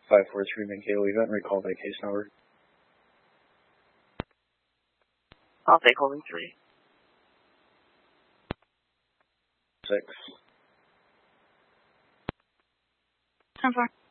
543 McHale event, recall that case number. I'll take holding 3. 6. 10-4.